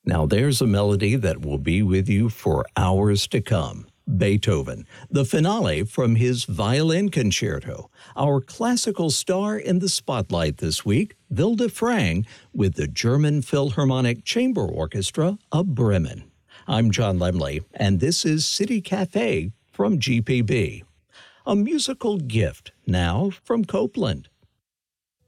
Now there's a melody that will be with you for hours to come. Beethoven, the finale from his violin concerto. Our classical star in the spotlight this week, Vilde Frang, with the German Philharmonic Chamber Orchestra of Bremen. I'm John Lemley, and this is City Cafe from GPB. A musical gift now from Copeland.